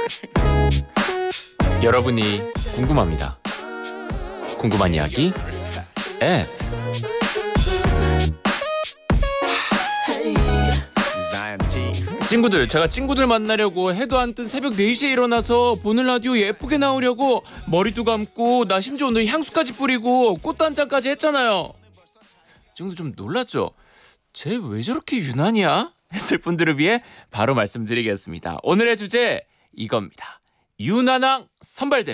여러분이 궁금합니다. 궁금한 이야기 앱. 친구들, 제가 친구들 만나려고 해도 안 뜬 새벽 4시에 일어나서 보는 라디오 예쁘게 나오려고 머리도 감고 나 심지어 오늘 향수까지 뿌리고 꽃단장까지 했잖아요. 친구들 좀 놀랐죠? 쟤 왜 저렇게 유난이야? 했을 분들을 위해 바로 말씀드리겠습니다. 오늘의 주제 이겁니다. 유난왕 선발대회.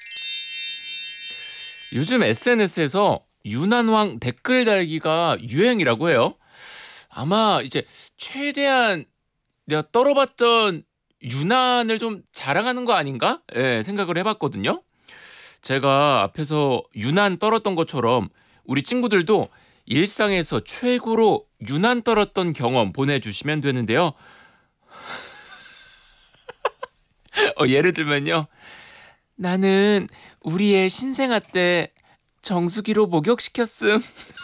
요즘 SNS에서 유난왕 댓글 달기가 유행이라고 해요. 아마 이제 최대한 내가 떨어봤던 유난을 좀 자랑하는 거 아닌가? 생각을 해봤거든요. 제가 앞에서 유난 떨었던 것처럼 우리 친구들도 일상에서 최고로 유난 떨었던 경험 보내주시면 되는데요. 예를 들면요. 나는 우리 애 신생아 때 정수기로 목욕시켰음.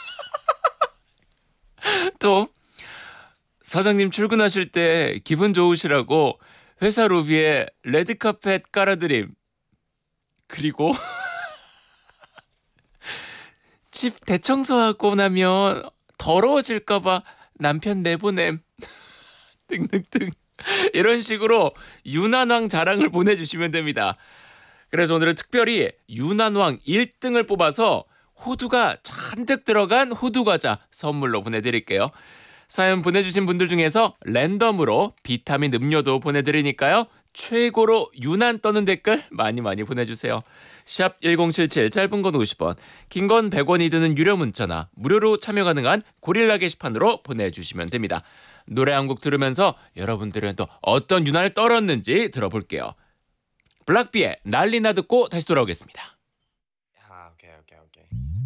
또 사장님 출근하실 때 기분 좋으시라고 회사 로비에 레드카펫 깔아드림. 그리고 집 대청소하고 나면 더러워질까봐 남편 내보냄. 등등등. 이런 식으로 유난왕 자랑을 보내주시면 됩니다. 그래서 오늘은 특별히 유난왕 1등을 뽑아서 호두가 잔뜩 들어간 호두과자 선물로 보내드릴게요. 사연 보내주신 분들 중에서 랜덤으로 비타민 음료도 보내드리니까요. 최고로 유난 떠는 댓글 많이 보내주세요. 샵 1077, 짧은 건 50원, 긴 건 100원이 드는 유료 문자나 무료로 참여 가능한 고릴라 게시판으로 보내주시면 됩니다. 노래 한 곡 들으면서 여러분들은 또 어떤 유난을 떨었는지 들어볼게요. 블락비의 난리나 듣고 다시 돌아오겠습니다. 오케이.